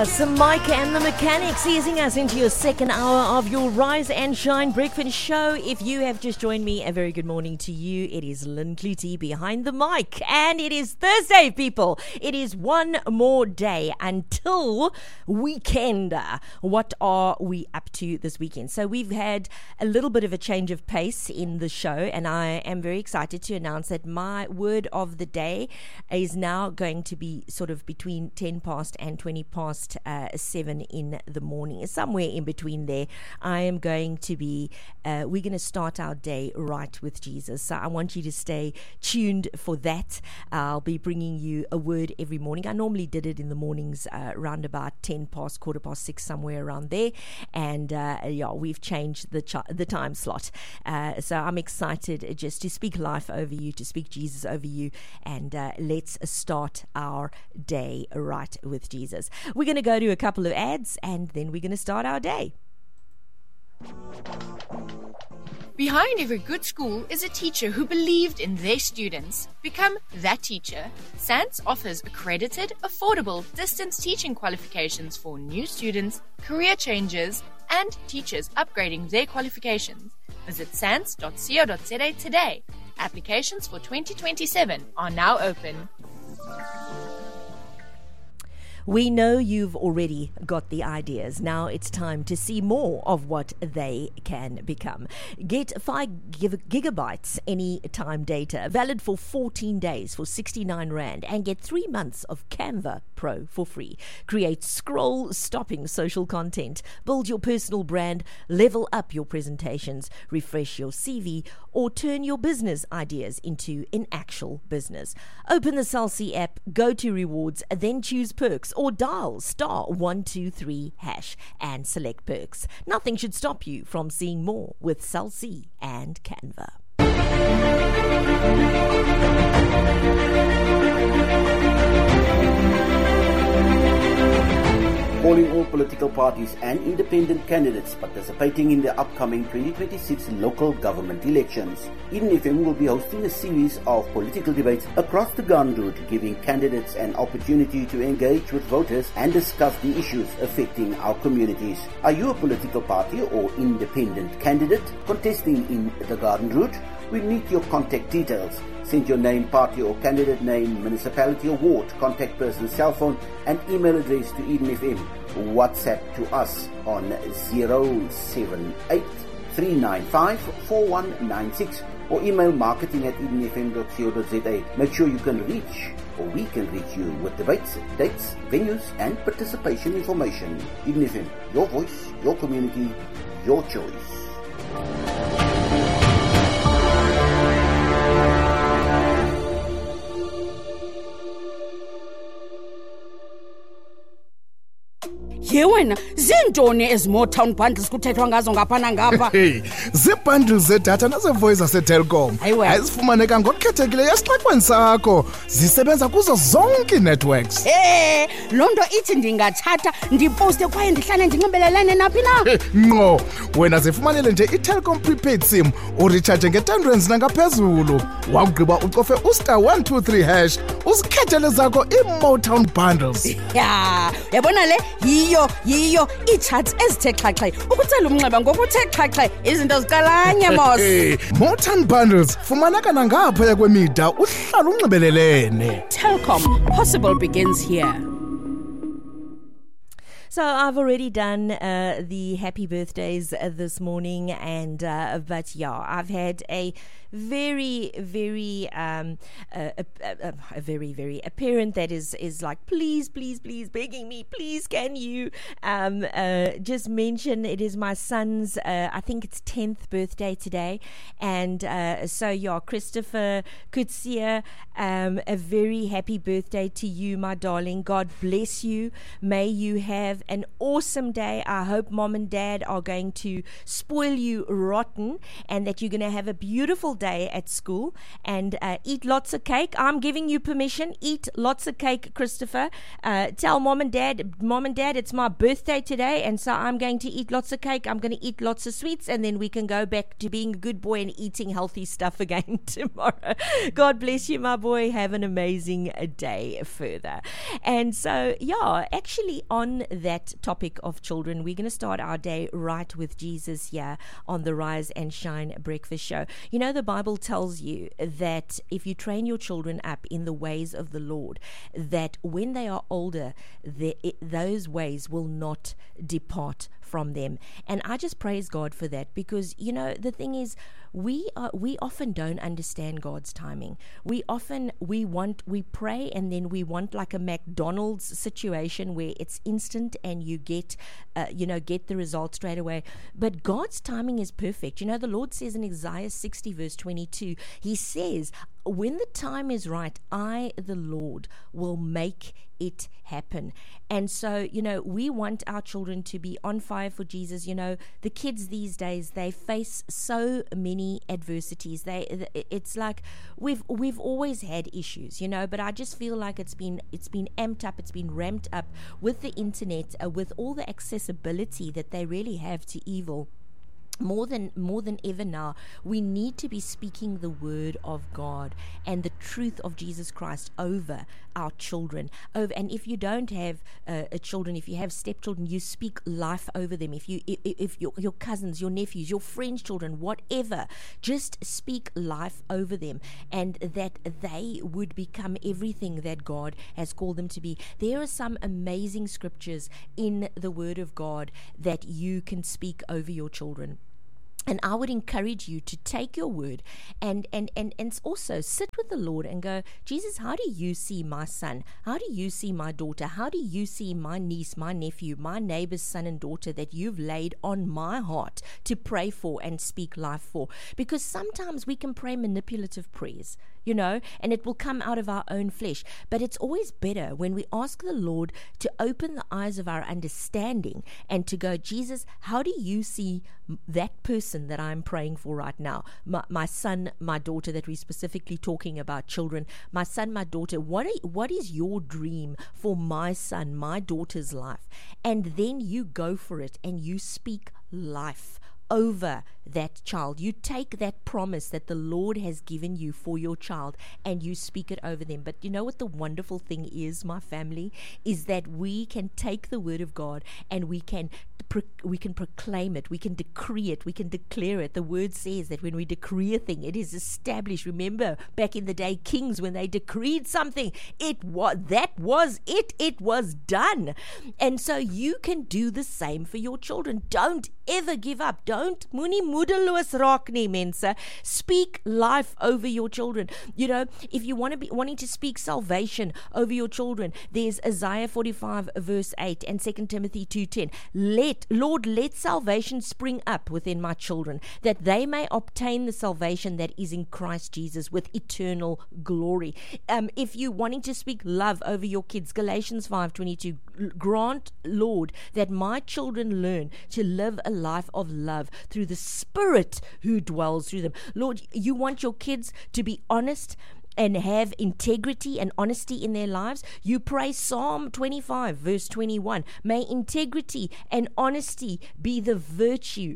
Some Mike and the Mechanics easing us into your second hour of your Rise and Shine Breakfast Show. If you have just joined me, a very good morning to you. It is Lynn Clutie behind the mic, and it is Thursday, people. It is one more day until weekend. What are we up to this weekend? So we've had a little bit of a change of pace in the show, and I am very excited to announce that my word of the day is now going to be sort of between 10 past and 20 past 7 in the morning, somewhere in between there. I am going to be we're going to start our day right with Jesus, so I want you to stay tuned for that. I'll be bringing you a word every morning. I normally did it in the mornings around about 10 past, quarter past 6, somewhere around there, and we've changed the time slot, so I'm excited just to speak life over you, to speak Jesus over you, and let's start our day right with Jesus. We're going to go to a couple of ads, and then we're going to start our day. Behind every good school is a teacher who believed in their students. Become that teacher. SANS offers accredited, affordable distance teaching qualifications for new students, career changers, and teachers upgrading their qualifications. Visit sans.co.za today. Applications for 2027 are now open. We know you've already got the ideas. Now it's time to see more of what they can become. Get 5 gigabytes anytime data, valid for 14 days for 69 Rand, and get 3 months of Canva Pro for free. Create scroll-stopping social content, build your personal brand, level up your presentations, refresh your CV, or turn your business ideas into an actual business. Open the Cell-C app, go to rewards, then choose perks, or dial *123# and select perks. Nothing should stop you from seeing more with Cell-C and Canva. Calling all political parties and independent candidates participating in the upcoming 2026 local government elections. Eden FM will be hosting a series of political debates across the Garden Route, giving candidates an opportunity to engage with voters and discuss the issues affecting our communities. Are you a political party or independent candidate contesting in the Garden Route? We need your contact details. Send your name, party or candidate name, municipality or ward, contact person, cell phone and email address to Eden FM. WhatsApp to us on 078 395 4196 or email marketing@edenfm.co.za. Make sure you can reach, or we can reach you with debates, dates, venues and participation information. Eden FM, your voice, your community, your choice. Ye wena zintoni ezimotown bundles kuthethwa ngazo ngapha nangapha? Hey, zibundles zedatha nazevoice aseTelkom. Ayizifumaneka ngokukhethekileyo esixaxweni sakho. Zisebenza kuzo zonke networks. Lonto ithi ndingathatha ndiposte kwaye ndihlale ndinxibelelene naphi na? Ngqo, wena zifumanele nje iTelkom prepaid sim urecharge nge-R10 nangaphezulu. Wawugqiba ucofe *123# uzikhethele zakho imotown bundles. Yabona le yiyo ii-chats ezithe xhaxhe ukucela umnxeba ngokuthe xhaxhe izinto zikalanye mos. Motown bundles fumaneka nangaphaya kwemida uhlala unxibelelene. Telkom, possible begins here. So I've already done the happy birthdays this morning, and but yeah, I've had a very a parent that is like, please begging me, please can you just mention it is my son's I think it's 10th birthday today, and so yeah, Christopher Kutsia, a very happy birthday to you, my darling. God bless you. May you have an awesome day. I hope mom and dad are going to spoil you rotten, and that you're going to have a beautiful day at school and eat lots of cake. I'm giving you permission. Eat lots of cake, Christopher. Tell mom and dad, it's my birthday today, and so I'm going to eat lots of cake. I'm going to eat lots of sweets, and then we can go back to being a good boy and eating healthy stuff again tomorrow. God bless you, my boy. Have an amazing day further. And so, actually on that topic of children, we're going to start our day right with Jesus here on the Rise and Shine Breakfast Show. You know, the Bible tells you that if you train your children up in the ways of the Lord, that when they are older, those ways will not depart from them. And I just praise God for that, because, you know, the thing is, we often don't understand God's timing. We pray and then we want like a McDonald's situation where it's instant and you get the result straight away. But God's timing is perfect. You know, the Lord says in Isaiah 60 verse 22, he says, when the time is right, I, the Lord, will make it happen. And so, you know, we want our children to be on fire for Jesus. You know, the kids these days, they face so many adversities. It's like we've always had issues, you know, but I just feel like it's been amped up, it's been ramped up with the internet, with all the accessibility that they really have to evil. More than ever now, we need to be speaking the word of God and the truth of Jesus Christ over our children. And if you don't have children, if you have stepchildren, you speak life over them. If your cousins, your nephews, your friends' children, whatever, just speak life over them, and that they would become everything that God has called them to be. There are some amazing scriptures in the Word of God that you can speak over your children. And I would encourage you to take your word and also sit with the Lord and go, Jesus, how do you see my son? How do you see my daughter? How do you see my niece, my nephew, my neighbor's son and daughter that you've laid on my heart to pray for and speak life for? Because sometimes we can pray manipulative prayers, you know, and it will come out of our own flesh. But it's always better when we ask the Lord to open the eyes of our understanding and to go, Jesus, how do you see that person that I'm praying for right now? My son, my daughter, that we're specifically talking about, children, my son, my daughter, what is your dream for my son, my daughter's life? And then you go for it and you speak life over that child. You take that promise that the Lord has given you for your child and you speak it over them. But you know what the wonderful thing is, my family, is that we can take the word of God and we can proclaim it, we can decree it, we can declare it. The word says that when we decree a thing, it is established. Remember back in the day, kings, when they decreed something, it was done. And so you can do the same for your children. Don't ever give up. Don't moenie moedeloos raak nie, mense. Speak life over your children. You know, if you want to be wanting to speak salvation over your children, there's Isaiah 45 verse 8 and 2 Timothy 2:10. Lord, let salvation spring up within my children, that they may obtain the salvation that is in Christ Jesus with eternal glory. If you're wanting to speak love over your kids, Galatians 5:22, grant, Lord, that my children learn to live a life of love through the Spirit who dwells through them. Lord, you want your kids to be honest and have integrity and honesty in their lives. You pray Psalm 25 verse 21. May integrity and honesty be their virtue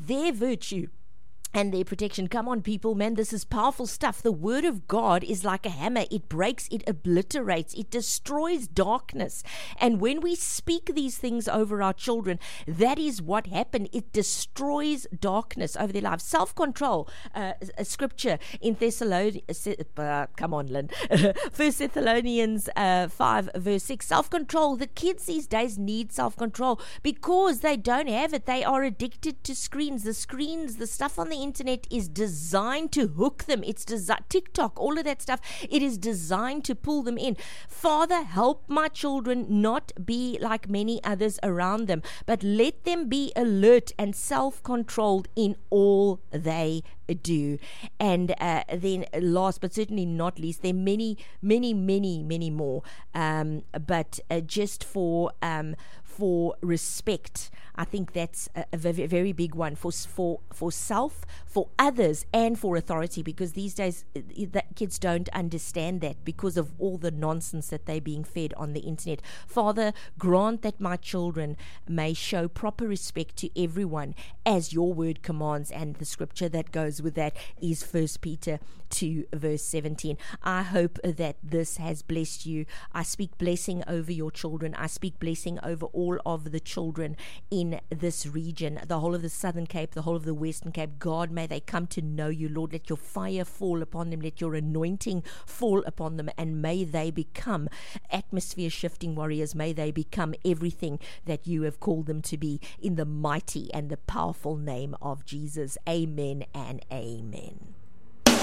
and their protection. Come on, people, man, this is powerful stuff. The word of God is like a hammer. It breaks, it obliterates, it destroys darkness. And when we speak these things over our children, that is what happened. It destroys darkness over their lives. Self-control, a scripture in Thessalonians, come on, Lynn, 1 Thessalonians 5 verse 6. Self-control. The kids these days need self-control because they don't have it. They are addicted to screens. The stuff on the internet is designed to hook them. It's TikTok, all of that stuff. It is designed to pull them in. Father, help my children not be like many others around them, but let them be alert and self-controlled in all they do. And then last but certainly not least, there are many more, but just for for respect. I think that's a very, very big one for self, for others, and for authority, because these days kids don't understand that because of all the nonsense that they're being fed on the internet. Father, grant that my children may show proper respect to everyone as your word commands, and the scripture that goes with that is 1 Peter 2 verse 17. I hope that this has blessed you. I speak blessing over your children. I speak blessing over all of the children in this region, the whole of the Southern Cape, the whole of the Western Cape. God, may they come to know you, Lord. Let your fire fall upon them. Let your anointing fall upon them, and may they become atmosphere shifting warriors. May they become everything that you have called them to be, in the mighty and the powerful name of Jesus. Amen and amen.